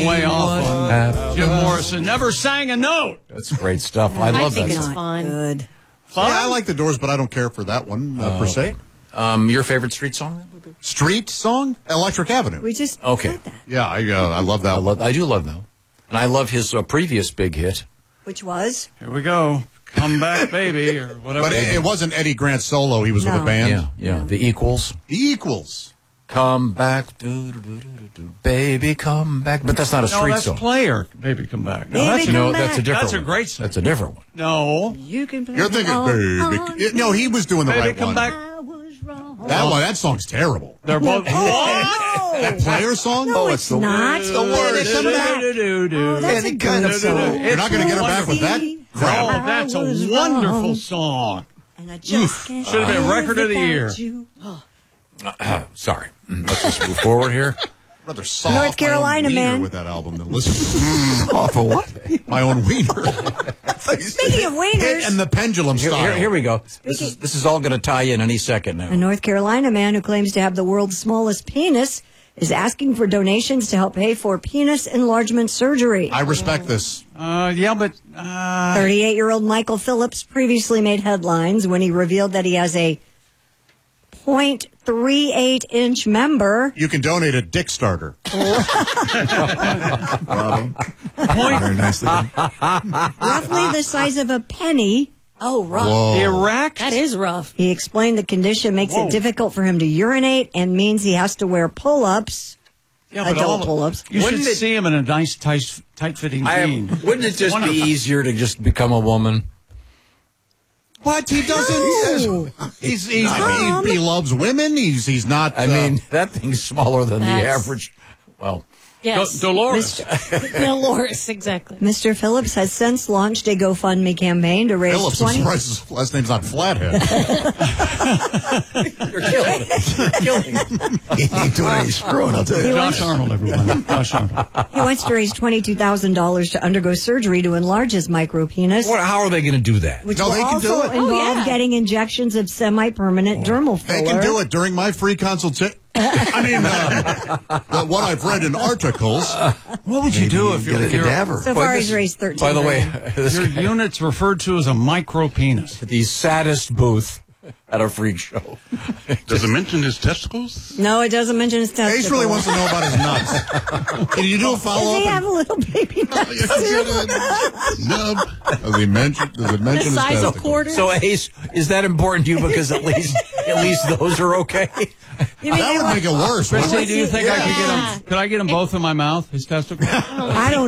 going way off on Jim Morrison. Never sang a note. That's great stuff. I love that think song. it's fun. Good. Fun? Yeah, I like the Doors, but I don't care for that one per se. Your favorite street song? Street song? Electric Avenue. We just Okay. said that. Yeah, I love that one. I do love that. And I love his previous big hit. Which was? Here we go. Come back, baby, or whatever. But it wasn't Eddie Grant solo. He was with a No. band. Yeah. The Equals. The Equals. Come back, baby, come back. But that's not a No, street that's song. Player. Baby, come back. No, Baby, that's come back. That's a different That's a one. great song. That's a different one. No. You can play You're thinking, baby. No, he was doing the Baby, right come one. back. I was wrong. That song's terrible. They're both. That Player song? No, it's not. the word. Come back. Oh, That's a good song. You're not going to get her back with that crap. that's a I was wonderful wrong. song. And I just can't Should have been live record of the without year. you. Sorry. Let's just move forward here. Rather soft North Carolina, my own wiener man. with that album than listen to Off of what? my own wiener. Speaking of wieners, Hit and the pendulum style. Here we go. This is all going to tie in any second a now. North Carolina man who claims to have the world's smallest penis is asking for donations to help pay for penis enlargement surgery. I respect this. Yeah, but 38-year-old Michael Phillips previously made headlines when he revealed that he has a 0.38-inch member. You can donate a dick starter. Very nicely done. Roughly the size of a penny. Oh, rough. Whoa. erect. That is rough. He explained the condition makes it difficult for him to urinate and means he has to wear pull-ups. Yeah, but Adult pull-ups. You should Wouldn't it- see him in a nice, tight-fitting jean. Wouldn't it just be easier to just become a woman? What? He doesn't. He loves women. He's not. I mean, that thing's smaller than the That's- average. Well, Yes. Dolores. Dolores, exactly. Mr. Phillips has since launched a GoFundMe campaign to raise Phillips. I'm 20. surprised his last name's not Flathead. you're killing it. You're killing it. He ain't doing any screwing, I'll tell you. Josh Arnold, everyone. Josh Arnold. He wants to raise $22,000 to undergo surgery to enlarge his micropenis, How are they going to do that? which No, will they can do also it. involve yeah. getting injections of semi-permanent dermal filler. They can do it during my free consultation. I mean, what I've read in articles. What would you do if Get a cadaver. So far, he's raised 13. By the way, this your guy, unit's referred to as a micro penis? the saddest booth at a freak show. Does it mention his testicles? No, it doesn't mention his testicles. Ace really wants to know about his nuts. Can you do a Does follow he up? have a little baby nuts too? No. Does it mention The his size of testicles? quarters. So, Ace, is that important to you? Because at least those are okay. You mean That would make it worse. wouldn't Christy, it? do you think I could get him? Could I get them both in my mouth? His testicles? I don't